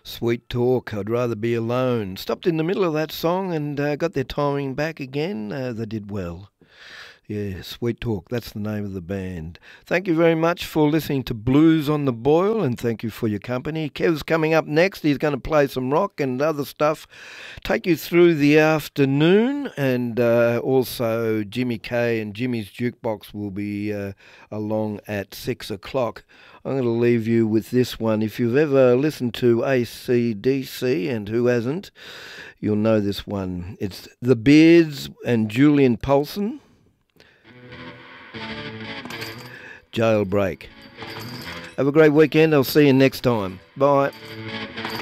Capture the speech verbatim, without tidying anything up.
Sweet Talk, I'd Rather Be Alone. Stopped in the middle of that song and uh, got their timing back again. Uh, they did well. Yeah, Sweet Talk, that's the name of the band. Thank you very much for listening to Blues on the Boil, and thank you for your company. Kev's coming up next. He's going to play some rock and other stuff, take you through the afternoon, and uh, also Jimmy K and Jimmy's Jukebox will be uh, along at six o'clock. I'm going to leave you with this one. If you've ever listened to A C D C, and who hasn't, you'll know this one. It's The Beards and Julian Paulson. Jailbreak. Have a great weekend. I'll see you next time. Bye.